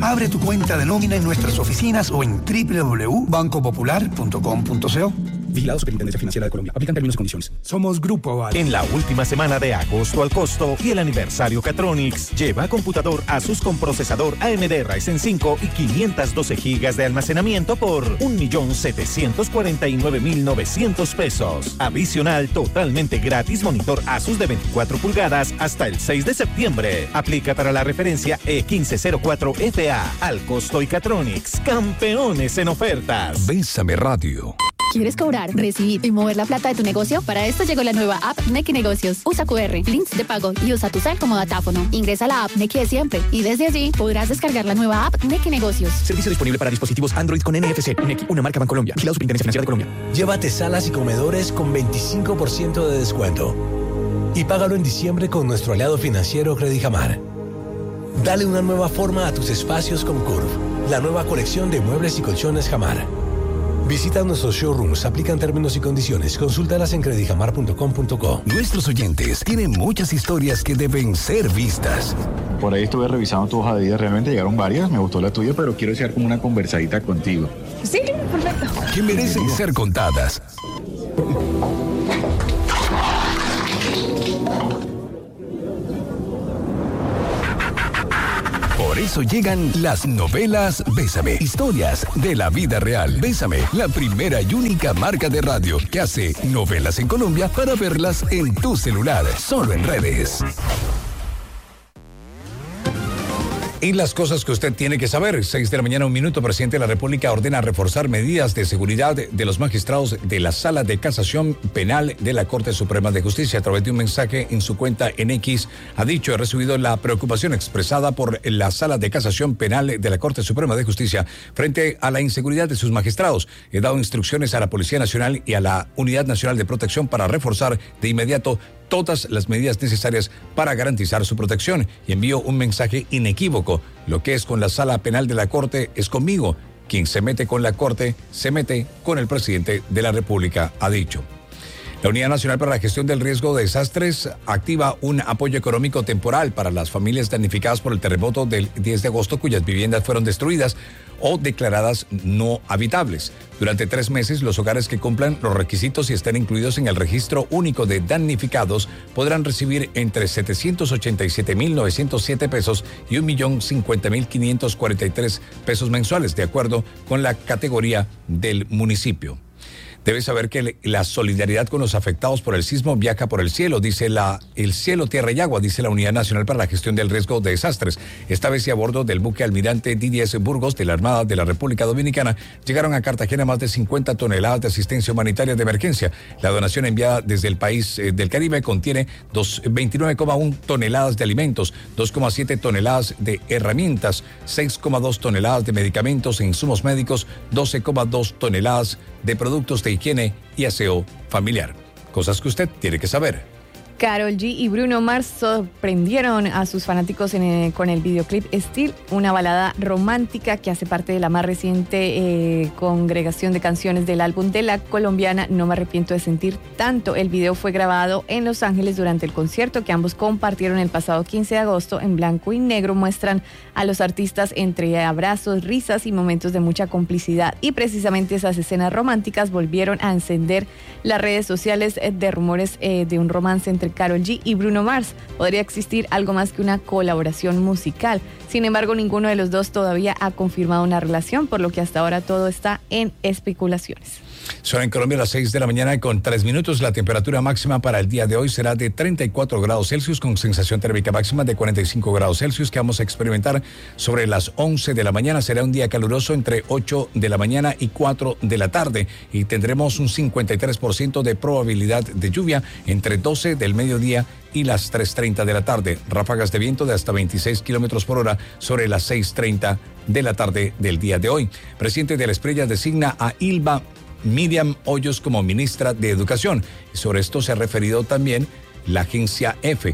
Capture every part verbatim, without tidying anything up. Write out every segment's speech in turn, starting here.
Abre tu cuenta de nómina en nuestras oficinas o en doble u doble u doble u punto banco popular punto com punto co. Vigilado Superintendencia Financiera de Colombia. Aplican términos y condiciones. Somos Grupo Aval. En la última semana de agosto al costo y el aniversario Catronics, lleva computador Asus con procesador A M D Ryzen cinco y quinientas doce gigas de almacenamiento por un millón setecientos cuarenta y nueve mil novecientos pesos. Adicional, totalmente gratis monitor Asus de veinticuatro pulgadas hasta el seis de septiembre. Aplica para la referencia E quince cero cuatro F A. Al costo y Catronics, campeones en ofertas. Bésame Radio. ¿Quieres cobrar, recibir y mover la plata de tu negocio? Para esto llegó la nueva app Nequi Negocios. Usa Q R, links de pago y usa tu cel como datáfono. Ingresa a la app Nequi de siempre y desde allí podrás descargar la nueva app Nequi Negocios. Servicio disponible para dispositivos Android con N F C. Nequi, una marca Bancolombia. Vigilado Superintendencia Financiera de Colombia. Llévate salas y comedores con veinticinco por ciento de descuento. Y págalo en diciembre con nuestro aliado financiero Credijamar. Dale una nueva forma a tus espacios con Curve, la nueva colección de muebles y colchones Jamar. Visita nuestros showrooms, aplican términos y condiciones. Consúltalas en credijamar punto com punto co. Nuestros oyentes tienen muchas historias que deben ser vistas. Por ahí estuve revisando tu hoja de vida, realmente llegaron varias, me gustó la tuya, pero quiero hacer como una conversadita contigo. Sí, perfecto. Que merecen ser contadas. Por eso llegan las novelas Bésame, historias de la vida real. Bésame, la primera y única marca de radio que hace novelas en Colombia para verlas en tu celular, solo en redes. Y las cosas que usted tiene que saber. seis de la mañana, un minuto. Presidente de la República ordena reforzar medidas de seguridad de los magistrados de la Sala de Casación Penal de la Corte Suprema de Justicia. A través de un mensaje en su cuenta en X, ha dicho: he recibido la preocupación expresada por la Sala de Casación Penal de la Corte Suprema de Justicia frente a la inseguridad de sus magistrados. He dado instrucciones a la Policía Nacional y a la Unidad Nacional de Protección para reforzar de inmediato todas las medidas necesarias para garantizar su protección, y envío un mensaje inequívoco: lo que es con la Sala Penal de la Corte es conmigo. Quien se mete con la Corte se mete con el presidente de la República, ha dicho. La Unidad Nacional para la Gestión del Riesgo de Desastres activa un apoyo económico temporal para las familias damnificadas por el terremoto del diez de agosto cuyas viviendas fueron destruidas o declaradas no habitables. Durante tres meses, los hogares que cumplan los requisitos y estén incluidos en el registro único de damnificados podrán recibir entre setecientos ochenta y siete mil novecientos siete pesos y un millón cincuenta mil quinientos cuarenta y tres pesos mensuales, de acuerdo con la categoría del municipio. Debe saber que la solidaridad con los afectados por el sismo viaja por el cielo, dice la, el cielo, tierra y agua, dice la Unidad Nacional para la Gestión del Riesgo de Desastres. Esta vez y a bordo del buque Almirante Didier Burgos de la Armada de la República Dominicana, llegaron a Cartagena más de cincuenta toneladas de asistencia humanitaria de emergencia. La donación enviada desde el país eh, del Caribe contiene veintinueve coma uno toneladas de alimentos, dos coma siete toneladas de herramientas, seis coma dos toneladas de medicamentos e insumos médicos, doce coma dos toneladas de productos de higiene y aseo familiar. Cosas que usted tiene que saber. Karol G y Bruno Mars sorprendieron a sus fanáticos en el, con el videoclip Still, una balada romántica que hace parte de la más reciente eh, congregación de canciones del álbum de la colombiana No Me Arrepiento de Sentir Tanto. El video fue grabado en Los Ángeles durante el concierto que ambos compartieron el pasado quince de agosto. En blanco y negro muestran a los artistas entre abrazos, risas y momentos de mucha complicidad. Y precisamente esas escenas románticas volvieron a encender las redes sociales de rumores eh, de un romance entre Karol G y Bruno Mars. Podría existir algo más que una colaboración musical. Sin embargo, ninguno de los dos todavía ha confirmado una relación, por lo que hasta ahora todo está en especulaciones. Son en Colombia las seis de la mañana con tres minutos. La temperatura máxima para el día de hoy será de treinta y cuatro grados Celsius con sensación térmica máxima de cuarenta y cinco grados Celsius, que vamos a experimentar sobre las once de la mañana. Será un día caluroso entre ocho de la mañana y cuatro de la tarde y tendremos un cincuenta y tres por ciento de probabilidad de lluvia entre doce del mediodía y las tres treinta de la tarde. Ráfagas de viento de hasta veintiséis kilómetros por hora sobre las seis treinta de la tarde del día de hoy. Presidente de la Espriella designa a Ilva Miriam Hoyos como ministra de Educación. Sobre esto se ha referido también la agencia EFE,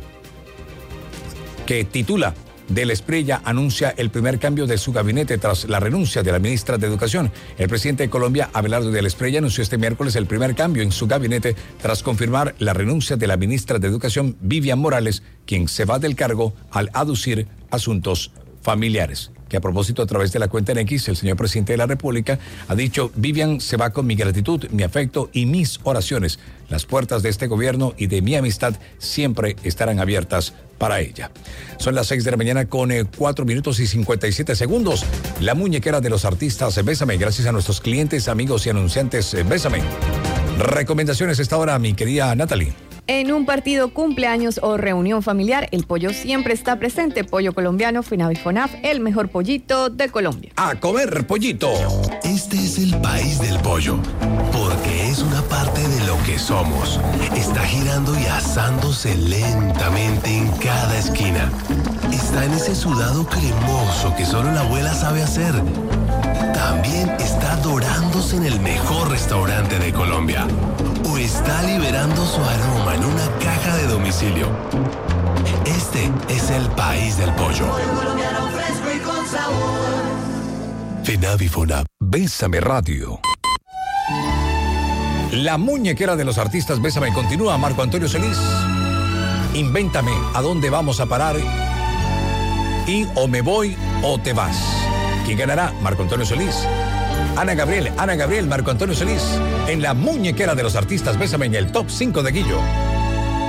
que titula: Del Espriella anuncia el primer cambio de su gabinete tras la renuncia de la ministra de Educación. El presidente de Colombia, Abelardo Del Espriella, anunció este miércoles el primer cambio en su gabinete tras confirmar la renuncia de la ministra de Educación, Vivian Morales, quien se va del cargo al aducir asuntos familiares. que a propósito a través de la cuenta en X, el señor presidente de la República ha dicho: Vivian se va con mi gratitud, mi afecto y mis oraciones. Las puertas de este gobierno y de mi amistad siempre estarán abiertas para ella. Son las seis de la mañana con eh, cuatro minutos y cincuenta y siete segundos. La muñequera de los artistas, eh, Bésame, gracias a nuestros clientes, amigos y anunciantes, eh, Bésame. Recomendaciones esta hora, mi querida Natalie. En un partido, cumpleaños o reunión familiar, el pollo siempre está presente. Pollo colombiano, Finavifonaf, el mejor pollito de Colombia. ¡A comer pollito! Este es el país del pollo, porque es una parte de lo que somos. Está girando y asándose lentamente en cada esquina. Está en ese sudado cremoso que solo la abuela sabe hacer. También está dorándose en el mejor restaurante de Colombia. O está liberando su aroma en una caja de domicilio. Este es el país del pollo. Finavifonap. Bésame Radio. La muñequera de los artistas, Bésame, continúa. Marco Antonio Solís. Invéntame a dónde vamos a parar. Y o me voy o te vas. ¿Quién ganará? Marco Antonio Solís. Ana Gabriel, Ana Gabriel, Marco Antonio Solís. En la muñequera de los artistas, Bésame, en el top cinco de Guillo.